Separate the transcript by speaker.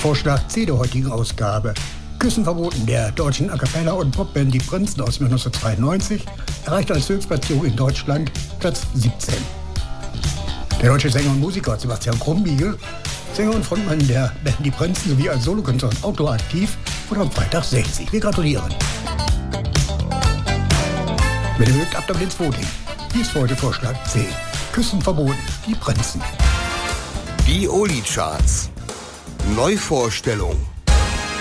Speaker 1: Vorschlag C der heutigen Ausgabe. Küssen verboten der deutschen A cappella- und Popband Die Prinzen aus 1992 erreichte als Höchstplatzierung in Deutschland Platz 17. Der deutsche Sänger und Musiker Sebastian Krumbiegel, Sänger und Frontmann der Band Die Prinzen sowie als Solokünstler und Autor aktiv, wurde am Freitag 60. Wir gratulieren. Wenn ihr mögt, ab damit ins Voting. Hier ist heute Vorschlag C. Küssen verboten, Die Prinzen.
Speaker 2: Die Oli-Charts. Neuvorstellung.